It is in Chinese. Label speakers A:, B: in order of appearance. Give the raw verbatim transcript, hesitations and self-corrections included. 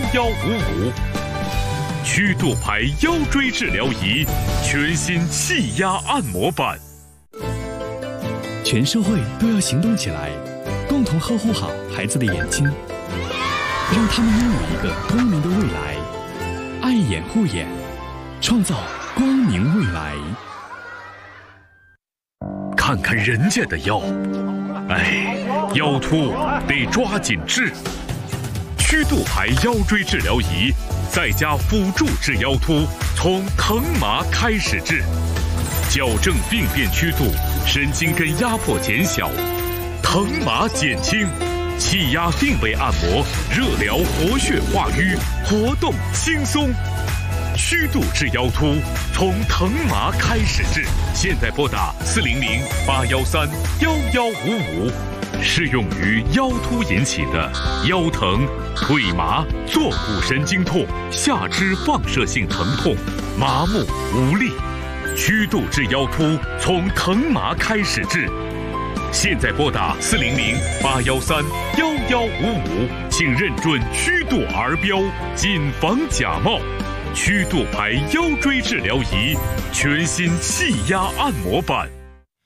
A: 幺五五。曲度牌腰椎治疗仪，全新气压按摩版。
B: 全社会都要行动起来，共同呵护好孩子的眼睛，让他们拥有一个光明的未来。爱眼护眼，创造光明未来。
A: 看看人家的腰，哎，腰突得抓紧治。曲度牌腰椎治疗仪，再加辅助治腰突，从疼麻开始治，矫正病变曲度，神经根压迫减小，疼麻减轻，气压定位按摩，热疗活血化瘀，活动轻松。曲度治腰突，从疼麻开始治。现在拨打四零零八幺三幺幺五五，适用于腰突引起的腰疼、腿麻、坐骨神经痛、下肢放射性疼痛、麻木无力。曲度治腰突，从疼麻开始治。现在拨打四零零八幺三幺幺五五，请认准曲度儿标，谨防假冒。曲度牌腰椎治疗仪，全新气压按摩版。